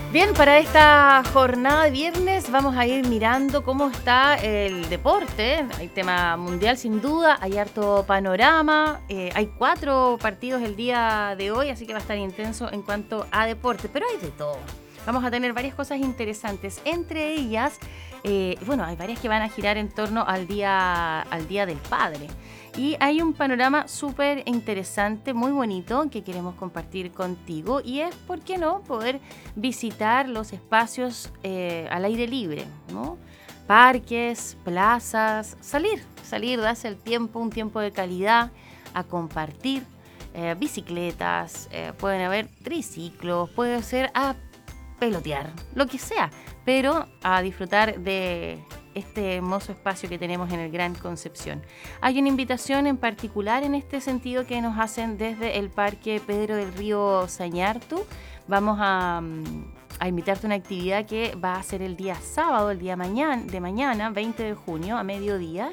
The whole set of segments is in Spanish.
Bien, para esta jornada de viernes vamos a ir mirando cómo está el deporte. Hay tema mundial sin duda, hay harto panorama, hay 4 partidos el día de hoy, así que va a estar intenso en cuanto a deporte, pero hay de todo. Vamos a tener varias cosas interesantes, entre ellas, hay varias que van a girar en torno al día del padre. Y hay un panorama súper interesante, muy bonito, que queremos compartir contigo y es, ¿por qué no?, poder visitar los espacios al aire libre, ¿no? Parques, plazas, salir, darse el tiempo, un tiempo de calidad, a compartir bicicletas, pueden haber triciclos, puede ser a pelotear, lo que sea, pero a disfrutar de este hermoso espacio que tenemos en el Gran Concepción. Hay una invitación en particular en este sentido que nos hacen desde el Parque Pedro del Río Sañartu. Vamos a invitarte a una actividad que va a ser el día sábado, el día de mañana, 20 de junio, a mediodía.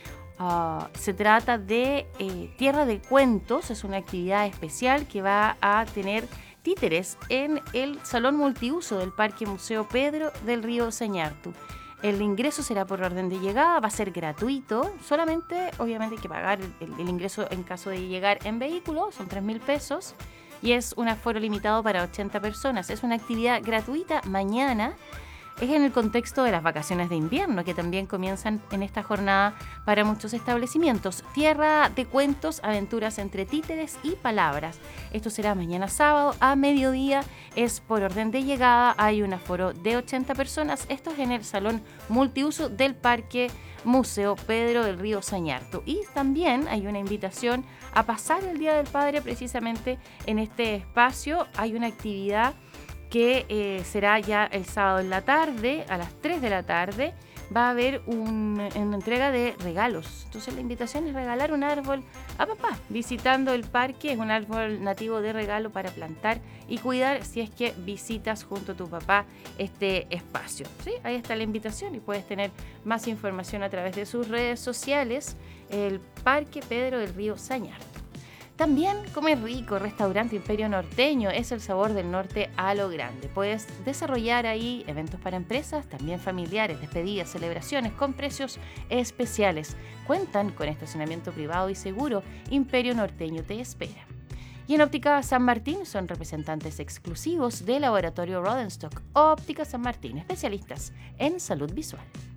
Se trata de Tierra de Cuentos, es una actividad especial que va a tener títeres en el Salón Multiuso del Parque Museo Pedro del Río Sañartu. El ingreso será por orden de llegada, va a ser gratuito, solamente obviamente hay que pagar el ingreso en caso de llegar en vehículo, son 3.000 pesos y es un aforo limitado para 80 personas. Es una actividad gratuita mañana. Es en el contexto de las vacaciones de invierno, que también comienzan en esta jornada para muchos establecimientos. Tierra de Cuentos, aventuras entre títeres y palabras. Esto será mañana sábado a mediodía, es por orden de llegada, hay un aforo de 80 personas. Esto es en el Salón Multiuso del Parque Museo Pedro del Río Sañartu. Y también hay una invitación a pasar el Día del Padre precisamente en este espacio. Hay una actividad que será ya el sábado en la tarde, a las 3 de la tarde, va a haber una entrega de regalos. Entonces la invitación es regalar un árbol a papá. Visitando el parque, es un árbol nativo de regalo para plantar y cuidar si es que visitas junto a tu papá este espacio. ¿Sí? Ahí está la invitación y puedes tener más información a través de sus redes sociales, el Parque Pedro del Río Sañartu. También Comer Rico, Restaurante Imperio Norteño, es el sabor del norte a lo grande. Puedes desarrollar ahí eventos para empresas, también familiares, despedidas, celebraciones con precios especiales. Cuentan con estacionamiento privado y seguro. Imperio Norteño te espera. Y en Óptica San Martín son representantes exclusivos del laboratorio Rodenstock. Óptica San Martín, especialistas en salud visual.